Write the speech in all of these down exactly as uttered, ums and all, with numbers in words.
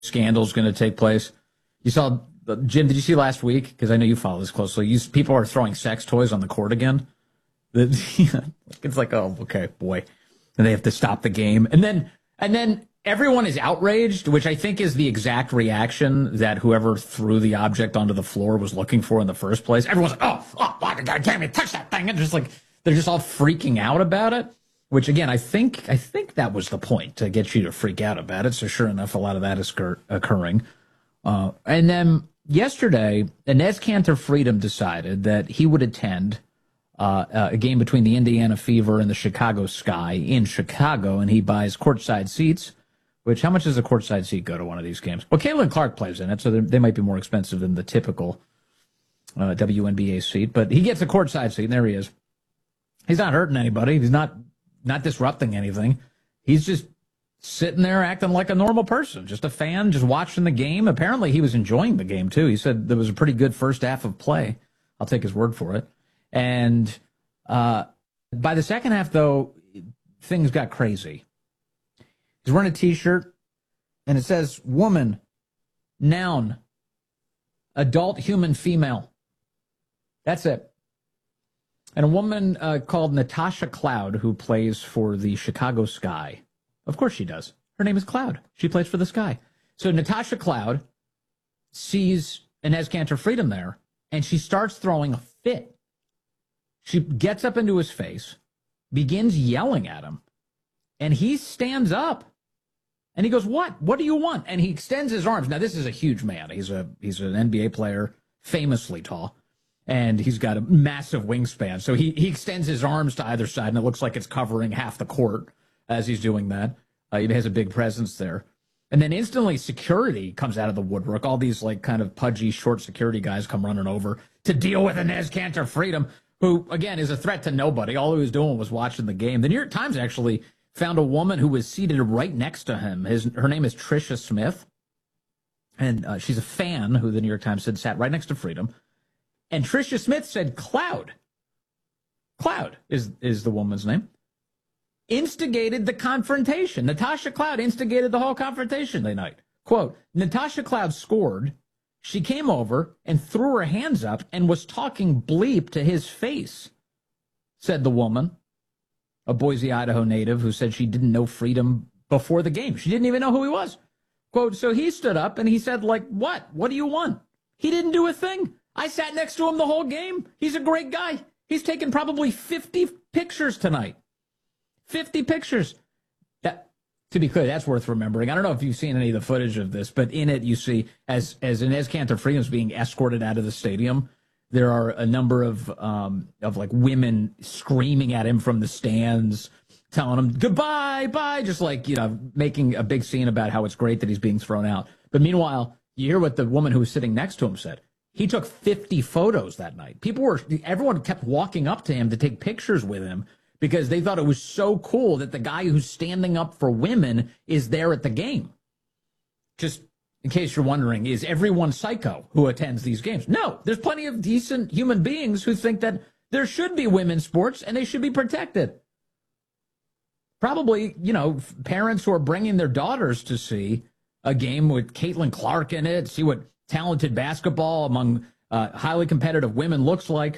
scandal's going to take place. You saw, Jim, did you see last week? Because I know you follow this closely. You, people are throwing sex toys on the court again. It's like, oh, okay, boy. And they have to stop the game. And then, and then everyone is outraged, which I think is the exact reaction that whoever threw the object onto the floor was looking for in the first place. Everyone's like, oh, oh, God damn it, touch that thing. And just like, they're just all freaking out about it. Which, again, I think I think that was the point, to get you to freak out about it. So sure enough, a lot of that is occur- occurring. Uh, and then yesterday, Enes Kanter Freedom decided that he would attend uh, a game between the Indiana Fever and the Chicago Sky in Chicago, and he buys courtside seats, which, how much does a courtside seat go to one of these games? Well, Caitlin Clark plays in it, so they might be more expensive than the typical uh, W N B A seat. But he gets a courtside seat, and there he is. He's not hurting anybody. He's not... not disrupting anything. He's just sitting there acting like a normal person, just a fan, just watching the game. Apparently he was enjoying the game too. He said there was a pretty good first half of play. I'll take his word for it. And uh, by the second half, though, things got crazy. He's wearing a T-shirt, and it says, woman, noun, adult human female. That's it. And a woman uh, called Natasha Cloud, who plays for the Chicago Sky. Of course she does. Her name is Cloud. She plays for the Sky. So Natasha Cloud sees Enes Kanter Freedom there, and she starts throwing a fit. She gets up into his face, begins yelling at him, and he stands up. And he goes, what? What do you want? And he extends his arms. Now, this is a huge man. He's a he's an N B A player, famously tall. And he's got a massive wingspan. So he, he extends his arms to either side, and it looks like it's covering half the court as he's doing that. Uh, he has a big presence there. And then instantly security comes out of the woodwork. All these like kind of pudgy, short security guys come running over to deal with Enes Kanter Freedom, who, again, is a threat to nobody. All he was doing was watching the game. The New York Times actually found a woman who was seated right next to him. His Her name is Tricia Smith. And uh, she's a fan who the New York Times said sat right next to Freedom. And Tricia Smith said Cloud, Cloud is, is the woman's name, instigated the confrontation. Natasha Cloud instigated the whole confrontation that night. Quote, Natasha Cloud scored. She came over and threw her hands up and was talking bleep to his face, said the woman, a Boise, Idaho native who said she didn't know Freedom before the game. She didn't even know who he was. Quote, so he stood up and he said, like, what? What do you want? He didn't do a thing. I sat next to him the whole game. He's a great guy. He's taken probably fifty pictures tonight. fifty pictures. That, to be clear, that's worth remembering. I don't know if you've seen any of the footage of this, but in it you see, as as Enes Kanter Freedom's being escorted out of the stadium, there are a number of um, of like women screaming at him from the stands, telling him goodbye, bye, just like, you know, making a big scene about how it's great that he's being thrown out. But meanwhile, you hear what the woman who was sitting next to him said. He took fifty photos that night. People were, everyone kept walking up to him to take pictures with him because they thought it was so cool that the guy who's standing up for women is there at the game. Just in case you're wondering, is everyone psycho who attends these games? No, there's plenty of decent human beings who think that there should be women's sports and they should be protected. Probably, you know, parents who are bringing their daughters to see a game with Caitlin Clark in it, see what talented basketball among uh, highly competitive women looks like.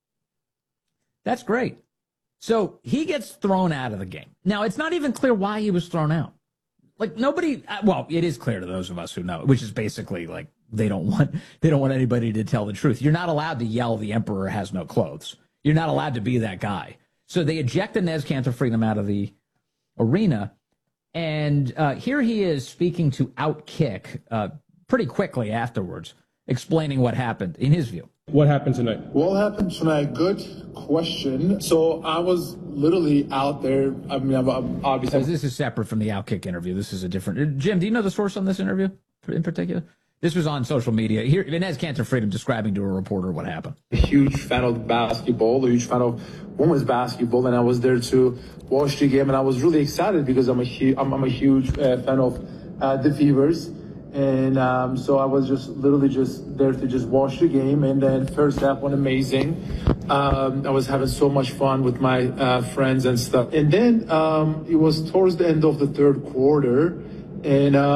That's great. So he gets thrown out of the game. Now, it's not even clear why he was thrown out. Like, nobody, well, it is clear to those of us who know, which is basically like they don't want they don't want anybody to tell the truth. You're not allowed to yell the emperor has no clothes. You're not allowed to be that guy. So they eject Enes Kanter Freedom out of the arena. And uh, here he is speaking to Outkick uh, pretty quickly afterwards, explaining what happened in his view. What happened tonight? What happened tonight? Good question. So I was literally out there. I mean, I'm obviously. So this is separate from the Outkick interview. This is a different. Jim, do you know the source on this interview in particular? This was on social media. Here, Enes Kanter Freedom describing to a reporter what happened. A huge fan of basketball, a huge fan of women's basketball, and I was there to watch the game, and I was really excited because I'm a hu- I'm, I'm a huge uh, fan of uh, the Fevers. And um, so I was just literally just there to just watch the game. And then first half went amazing. Um, I was having so much fun with my uh, friends and stuff. And then um, it was towards the end of the third quarter. And uh,